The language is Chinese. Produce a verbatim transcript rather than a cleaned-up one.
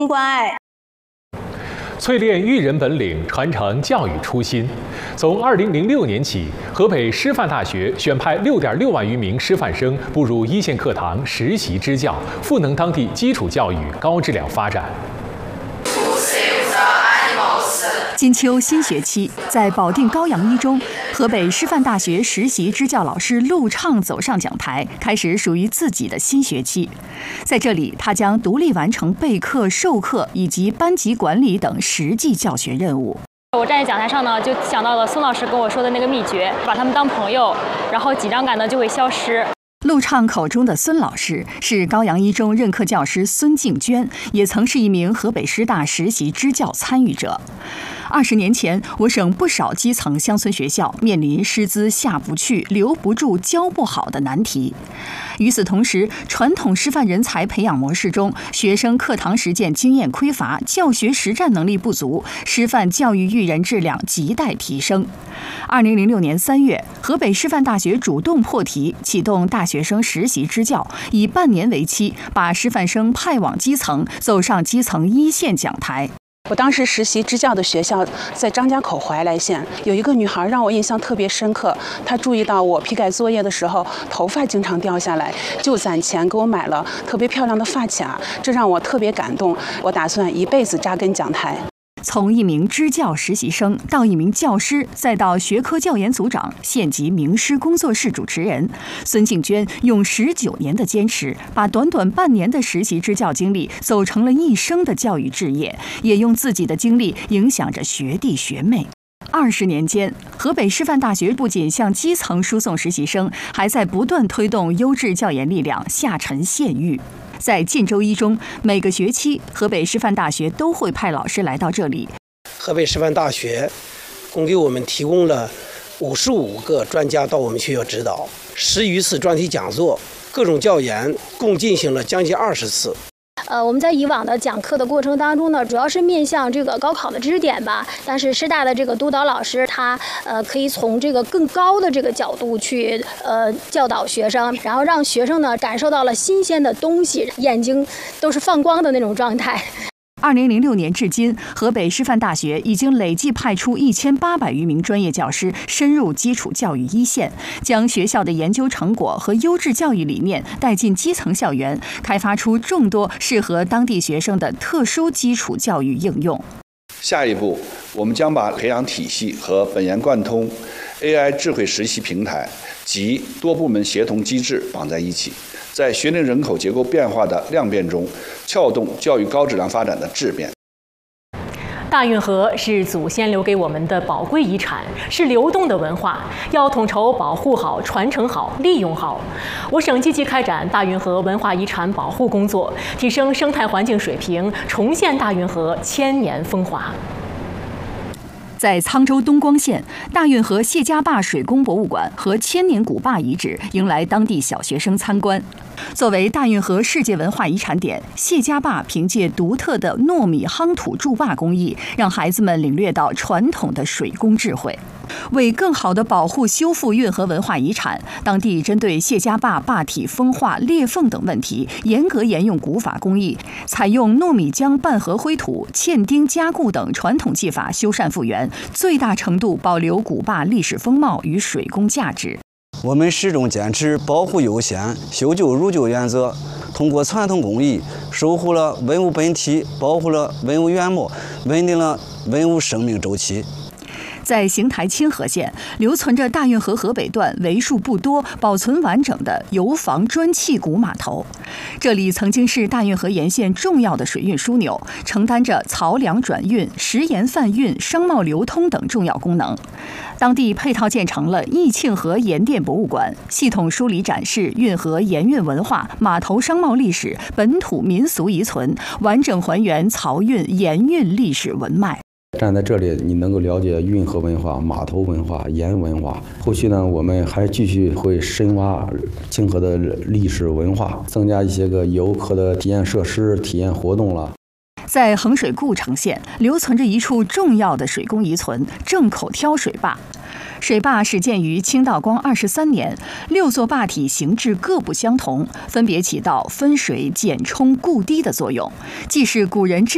关爱。 淬炼育人本领，传承教育初心。从二零零六年起，河北师范大学选派六点六万余名师范生步入一线课堂实习支教，赋能当地基础教育高质量发展。 金秋新学期，在保定高阳一中，河北师范大学实习支教老师陆畅走上讲台，开始属于自己的新学期。在这里，他将独立完成备课、授课以及班级管理等实际教学任务。 我站在讲台上呢，就想到了孙老师跟我说的那个秘诀，把他们当朋友，然后紧张感呢就会消失。 陆畅口中的孙老师是高阳一中任课教师孙静娟，也曾是一名河北师大实习支教参与者。二十年前，我省不少基层乡村学校面临师资下不去、留不住、教不好的难题。与此同时，传统师范人才培养模式中，学生课堂实践经验匮乏，教学实战能力不足，师范教育育人质量亟待提升。二零零六年三月，河北师范大学主动破题，启动大学生实习支教，以半年为期，把师范生派往基层，走上基层一线讲台。 我当时实习支教的学校在张家口怀来县，有一个女孩让我印象特别深刻。她注意到我批改作业的时候，头发经常掉下来，就攒钱给我买了特别漂亮的发卡，这让我特别感动。我打算一辈子扎根讲台。 从一名支教实习生到一名教师，再到学科教研组长，县级名师工作室主持人，孙静娟用十九年的坚持，把短短半年的实习支教经历走成了一生的教育志业，也用自己的经历影响着学弟学妹。二十年间，河北师范大学不仅向基层输送实习生，还在不断推动优质教研力量下沉县域。 在晋州一中，每个学期，河北师范大学都会派老师来到这里。 河北师范大学共给我们提供了五十五个专家到我们学校指导，十余次专题讲座，各种教研共进行了将近二十次。 呃，我们在以往的讲课的过程当中呢，主要是面向这个高考的知识点吧。但是师大的这个督导老师，他呃可以从这个更高的这个角度去呃教导学生，然后让学生呢感受到了新鲜的东西，眼睛都是放光的那种状态。 二零零六年至今，河北师范大学已经累计派出一千八百余名专业教师深入基础教育一线，将学校的研究成果和优质教育理念带进基层校园，开发出众多适合当地学生的特殊基础教育应用。 下一步，我们将把培养体系和本研贯通 A I 智慧实习平台及多部门协同机制绑在一起。 在学龄人口结构变化的量变中，撬动教育高质量发展的质变。 大运河是祖先留给我们的宝贵遗产，是流动的文化，要统筹保护好、传承好、利用好。我省积极开展大运河文化遗产保护工作，提升生态环境水平，重现大运河千年风华。 在沧州东光县，大运河谢家坝水工博物馆和千年古坝遗址迎来当地小学生参观。作为大运河世界文化遗产点，谢家坝凭借独特的糯米夯土筑坝工艺，让孩子们领略到传统的水工智慧。为更好地保护修复运河文化遗产，当地针对谢家坝坝体风化、裂缝等问题，严格沿用古法工艺，采用糯米浆拌合灰土、嵌钉加固等传统技法修缮复原，最大程度保留古坝历史风貌与水工价值。 我们始终坚持保护优先、修旧如旧原则，通过传统工艺守护了文物本体，保护了文物原貌，稳定了文物生命周期。 在邢台清河县，留存着大运河河北段为数不多、保存完整的油房砖砌古码头。这里曾经是大运河沿线重要的水运枢纽，承担着漕粮转运、食盐贩运、商贸流通等重要功能。当地配套建成了义庆河盐店博物馆，系统梳理展示运河盐运文化、码头商贸历史、本土民俗遗存，完整还原漕运、盐运历史文脉。 站在这里，你能够了解运河文化、码头文化、盐文化。后续呢，我们还继续会深挖清河的历史文化，增加一些个游客的体验设施、体验活动了。 在衡水故城县，留存着一处重要的水工遗存——正口挑水坝。水坝始建于清道光二十三年，六座坝体形制各不相同，分别起到分水、减冲、固堤的作用，既是古人制